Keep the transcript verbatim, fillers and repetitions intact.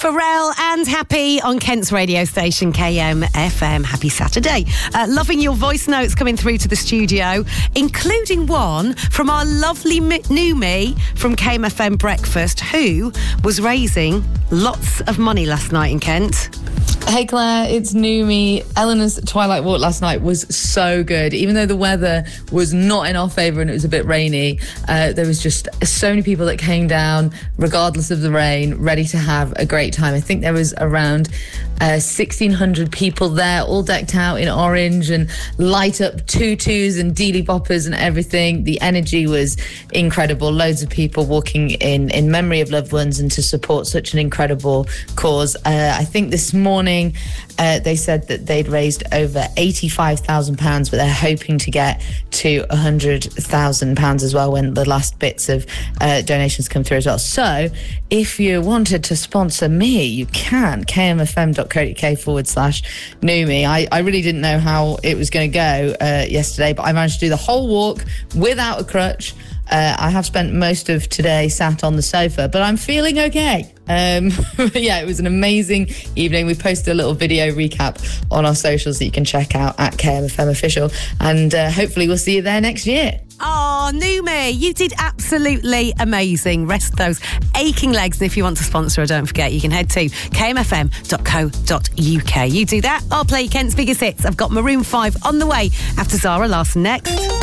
Pharrell and Happy on Kent's radio station K M F M. Happy Saturday. Uh, loving your voice notes coming through to the studio, including one from our lovely new me from K M F M Breakfast, who was raising lots of money last night in Kent. Hey Claire, it's Numi. Eleanor's Twilight Walk last night was so good. Even though the weather was not in our favour and it was a bit rainy, uh, there was just so many people that came down, regardless of the rain, ready to have a great time. I think there was around uh, sixteen hundred people there, all decked out in orange and light up tutus and dealy boppers and everything. The energy was incredible. Loads of people walking in, in memory of loved ones and to support such an incredible cause. Uh, I think this morning Uh, they said that they'd raised over eighty-five thousand pounds, but they're hoping to get to one hundred thousand pounds as well when the last bits of uh, donations come through as well. So if you wanted to sponsor me, you can. kmfm.co.uk forward slash Numi. I, I really didn't know how it was going to go uh, yesterday, but I managed to do the whole walk without a crutch. Uh, I have spent most of today sat on the sofa, but I'm feeling okay. Um, yeah, it was an amazing evening. We posted a little video recap on our socials that you can check out at K M F M Official, and uh, hopefully we'll see you there next year. Oh, Numi, you did absolutely amazing. Rest those aching legs, and if you want to sponsor her, don't forget, you can head to k m f m dot co dot u k. You do that, I'll play Kent's biggest hits. I've got Maroon five on the way after Zara Larsson next.